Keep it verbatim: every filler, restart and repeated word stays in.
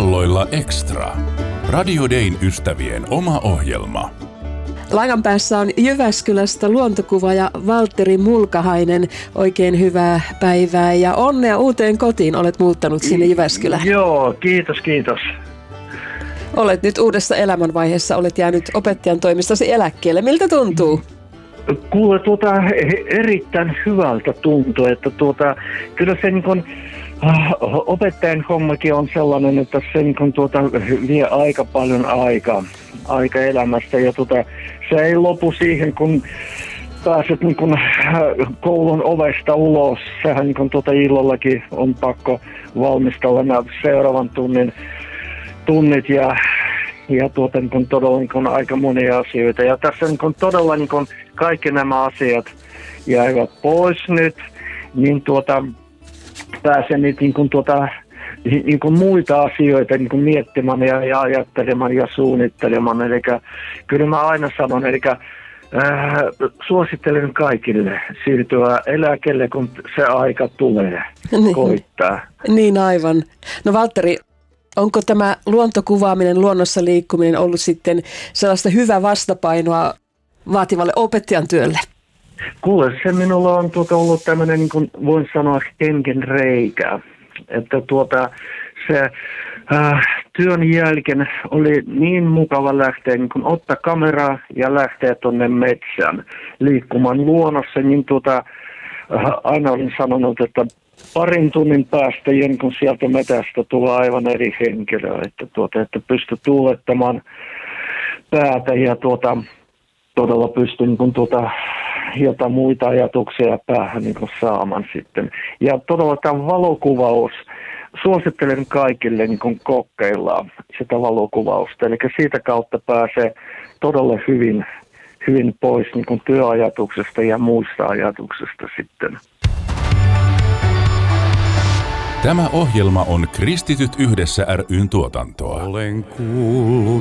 Valloilla Extra. Radio Dayn ystävien oma ohjelma. Langan päässä on Jyväskylästä luontokuvaaja Valtteri Mulkahainen. Oikein hyvää päivää ja onnea uuteen kotiin. Olet muuttanut sinne Jyväskylään. Joo, kiitos, kiitos. Olet nyt uudessa elämänvaiheessa. Olet jäänyt opettajan toimistasi eläkkeelle. Miltä tuntuu? Kuule, tuota, erittäin hyvältä tuntuu, että tuota, kyllä se niin kuin, äh, opettajan hommakin on sellainen, että se niin kuin, tuota, vie aika paljon aikaa, aika elämästä ja tuota, se ei lopu siihen, kun pääset niin kuin, koulun ovesta ulos. Sehän niin kuin, tuota, illallakin on pakko valmistella nämä seuraavan tunnin tunnit ja Ja tuota, niin kun todella niin kun aika monia asioita. Ja tässä niin kun todella niin kun kaikki nämä asiat jäivät pois nyt, niin tuota, pääsen nyt niin kun tuota, niin kun muita asioita niin kun miettimään ja, ja ajattelemaan ja suunnittelemaan. Eli kyllä mä aina sanon, eli äh, suosittelen kaikille siirtyä eläkkeelle, kun se aika tulee koittaa. Niin aivan. No Valtteri, onko tämä luontokuvaaminen, luonnossa liikkuminen ollut sitten sellaista hyvää vastapainoa vaativalle opettajan työlle? Kuule, se minulla on tuota ollut tämmöinen, niin kuin voin sanoa, henken reikä. Että tuota, se äh, työn jälkeen oli niin mukava lähteä, niin kuin ottaa kameraa ja lähteä tuonne metsään liikkumaan luonnossa. Niin tuota, äh, aina olin sanonut, että parin tunnin päästä, kun sieltä metästä tulee aivan eri henkilö, että, tuota, että pystyy tuulettamaan päätä ja tuota, todella pystyy niin tuota, jotain muita ajatuksia päähän niin saamaan sitten. Ja todella tämä valokuvaus, suosittelen kaikille niin kokeillaan sitä valokuvausta, eli siitä kautta pääsee todella hyvin, hyvin pois niin työajatuksesta ja muista ajatuksesta sitten. Tämä ohjelma on Kristityt yhdessä ry:n tuotantoa. Olen kuullut